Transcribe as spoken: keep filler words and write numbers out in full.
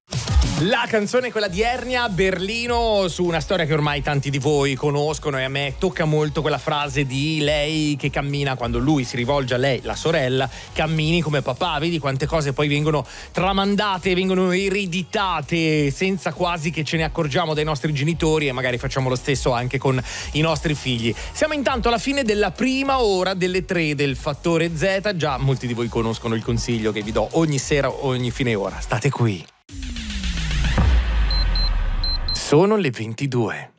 La canzone è quella di Ernia, Berlino, su una storia che ormai tanti di voi conoscono, e a me tocca molto quella frase di lei che cammina, quando lui si rivolge a lei, la sorella: cammini come papà. Vedi quante cose poi vengono tramandate, vengono ereditate senza quasi che ce ne accorgiamo dai nostri genitori, e magari facciamo lo stesso anche con i nostri figli. Siamo intanto alla fine della prima ora delle tre del Fattore Z. Già molti di voi conoscono il consiglio che vi do ogni sera, ogni fine ora: state qui. Sono le ventidue.